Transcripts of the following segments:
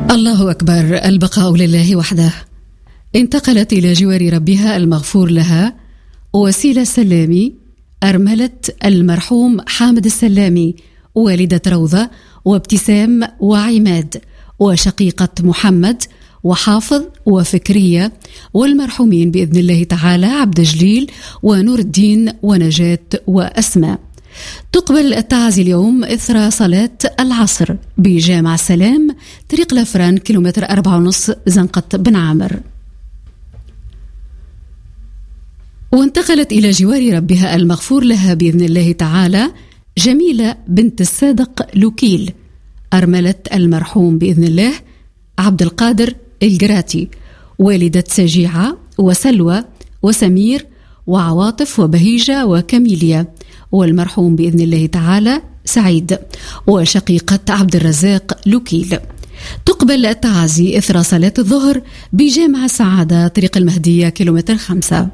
الله أكبر، البقاء لله وحده. انتقلت إلى جوار ربها المغفور لها وسيلة السلامي أرملة المرحوم حامد السلامي، والدة روضة وابتسام وعماد، وشقيقة محمد وحافظ وفكرية، والمرحومين بإذن الله تعالى عبد جليل ونور الدين ونجاة وأسماء. تقبل التعازي اليوم إثر صلاة العصر بجامع السلام طريق لفران كيلومتر 4.5 زنقة بن عامر. وانتقلت إلى جوار ربها المغفور لها بإذن الله تعالى جميلة بنت الصادق لوكيل أرملة المرحوم بإذن الله عبد القادر الجراتي، والدة سجيعة وسلوى وسمير وعواطف وبهيجة وكميليا، والمرحوم بإذن الله تعالى سعيد، وشقيقة عبد الرزاق لوكيل. تقبل التعازي إثر صلاة الظهر بجامع السعادة طريق المهدية كيلومتر 5.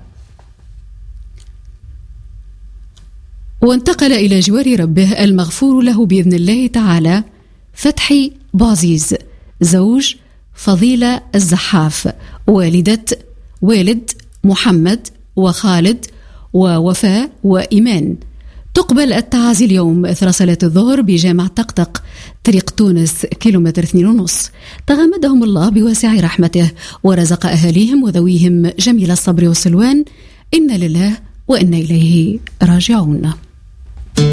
وانتقل إلى جوار ربه المغفور له بإذن الله تعالى فتحي بوعزيز زوج فضيلة الزحاف، والد محمد وخالد ووفاء وإيمان. تقبل التعازي اليوم إثر صلاة الظهر بجامع طقطق طريق تونس كيلومتر 2.5. تغمدهم الله بواسع رحمته ورزق أهاليهم وذويهم جميل الصبر والسلوان. إن لله وإنا إليه راجعون.